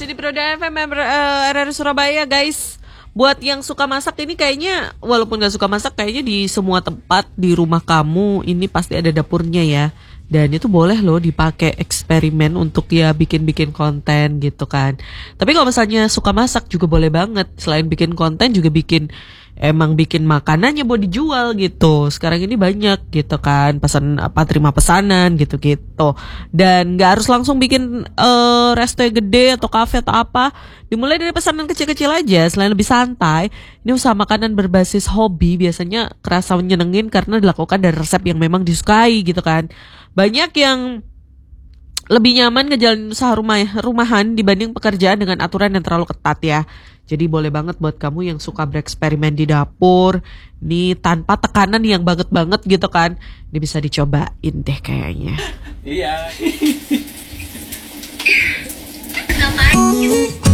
Masih di Proda FM RRI Surabaya guys. Buat yang suka masak ini kayaknya, walaupun gak suka masak, kayaknya di semua tempat di rumah kamu ini pasti ada dapurnya ya. Dan itu boleh loh dipakai eksperimen untuk ya bikin-bikin konten gitu kan. Tapi kalau misalnya suka masak juga boleh banget. Selain bikin konten juga bikin makanannya buat dijual gitu. Sekarang ini banyak gitu kan, terima pesanan gitu-gitu. Dan gak harus langsung bikin resto yang gede atau kafe atau apa. Dimulai dari pesanan kecil-kecil aja. Selain lebih santai, ini usaha makanan berbasis hobi biasanya kerasa menyenengin karena dilakukan dari resep yang memang disukai gitu kan. Banyak yang lebih nyaman ngejalanin usaha rumahan dibanding pekerjaan dengan aturan yang terlalu ketat ya. Jadi boleh banget buat kamu yang suka bereksperimen di dapur, nih tanpa tekanan yang banget gitu kan, ini bisa dicobain deh kayaknya. Iya.